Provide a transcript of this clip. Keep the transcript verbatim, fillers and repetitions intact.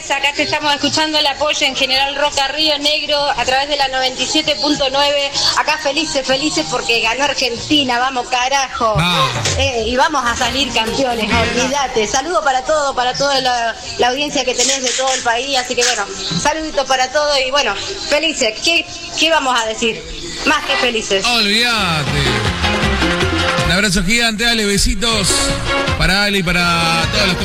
felices. Acá te estamos escuchando el apoyo en General Roca, Río Negro, a través de la noventa y siete punto nueve. Acá felices, felices porque ganó Argentina. Vamos, carajo. Ah. Eh, y vamos a salir campeones, olvídate. Saludo para todo, para toda la, la audiencia que tenés de todo el país. Así que bueno, saluditos para todos y bueno, felices. ¿Qué, qué vamos a decir? Más que felices. Olvídate. Un abrazo gigante, Ale, besitos para Ale y para todos los